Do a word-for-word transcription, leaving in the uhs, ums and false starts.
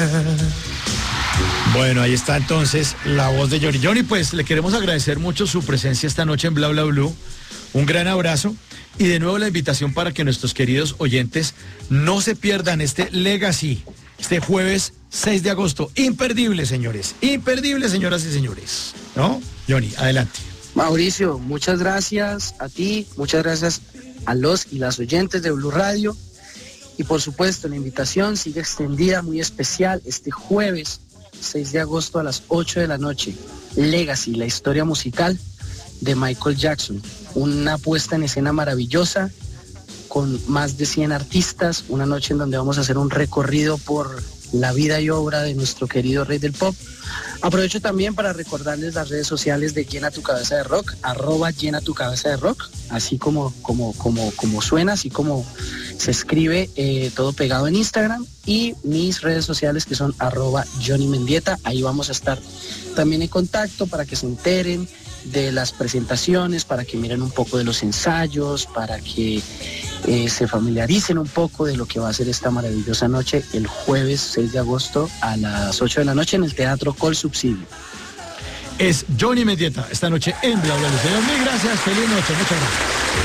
Bueno, ahí está entonces la voz de Johnny. Johnny, pues le queremos agradecer mucho su presencia esta noche en Bla Bla Blue. Un gran abrazo y de nuevo la invitación para que nuestros queridos oyentes no se pierdan este Legacy, este jueves seis de agosto. Imperdible, señores. Imperdible, señoras y señores. ¿No? Johnny, adelante. Mauricio, muchas gracias a ti, muchas gracias a los y las oyentes de Blue Radio. Y por supuesto, la invitación sigue extendida, muy especial, este jueves seis de agosto a las ocho de la noche. Legacy, la historia musical de Michael Jackson. Una puesta en escena maravillosa con más de cien artistas. Una noche en donde vamos a hacer un recorrido por la vida y obra de nuestro querido rey del pop. Aprovecho también para recordarles las redes sociales de Llena tu cabeza de rock, arroba llena tu cabeza de rock, así como, como, como, como suena, así como se escribe, eh, todo pegado en Instagram, y mis redes sociales que son arroba Johnny Mendieta. Ahí vamos a estar también en contacto para que se enteren de las presentaciones, para que miren un poco de los ensayos, para que eh, se familiaricen un poco de lo que va a ser esta maravillosa noche el jueves seis de agosto a las ocho de la noche en el Teatro Col Subsidio. Es Johnny Mendieta esta noche en Bla Bla Blue. Señor, mil gracias, feliz noche, muchas gracias.